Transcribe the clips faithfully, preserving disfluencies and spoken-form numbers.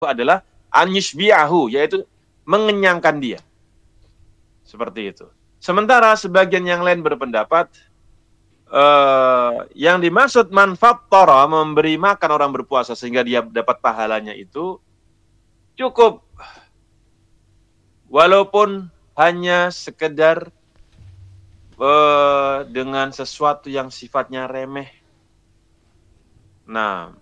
adalah an yushbi'ahu, yaitu mengenyangkan dia. Seperti itu. Sementara sebagian yang lain berpendapat uh, yang dimaksud man fattara, memberi makan orang berpuasa sehingga dia dapat pahalanya itu cukup, walaupun hanya sekedar uh, dengan sesuatu yang sifatnya remeh. Nah,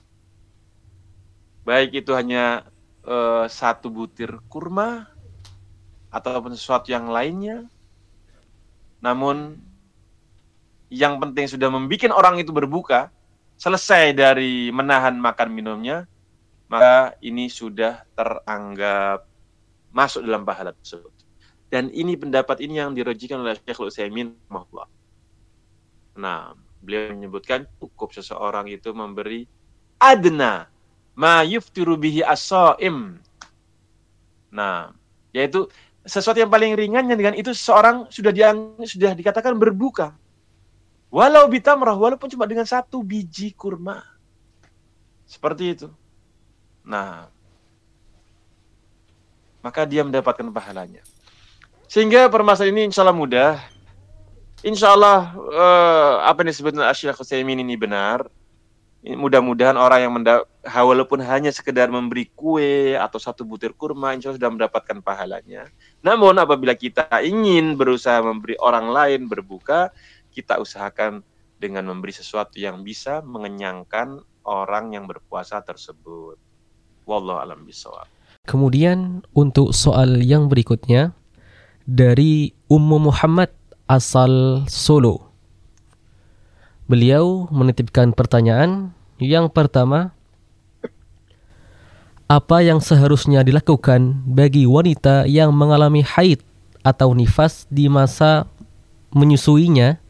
baik itu hanya uh, satu butir kurma ataupun sesuatu yang lainnya, namun yang penting sudah membuat orang itu berbuka, selesai dari menahan makan minumnya, maka ini sudah teranggap masuk dalam pahala tersebut. Dan ini pendapat ini yang dirojikan oleh Syekhul Utsaimin rahimahullah. Nah, beliau menyebutkan cukup seseorang itu memberi adna ma yuftiru bihi as-shaim. Nah, yaitu sesuatu yang paling ringan yang dengan itu seseorang sudah diang, sudah dikatakan berbuka. Walau bitamrah, walaupun cuma dengan satu biji kurma. Seperti itu. Nah, maka dia mendapatkan pahalanya. Sehingga permasalahan ini insya Allah mudah. Insya Allah eh, apa yang disebut Syekh Utsaimin ini benar. Mudah-mudahan orang yang menda- walaupun hanya sekedar memberi kue atau satu butir kurma, insya Allah sudah mendapatkan pahalanya. Namun apabila kita ingin berusaha memberi orang lain berbuka, kita usahakan dengan memberi sesuatu yang bisa mengenyangkan orang yang berpuasa tersebut. Wallahu a'lam bishawab. Kemudian untuk soal yang berikutnya dari Ummu Muhammad asal Solo. Beliau menitipkan pertanyaan. Yang pertama, apa yang seharusnya dilakukan bagi wanita yang mengalami haid atau nifas di masa menyusuinya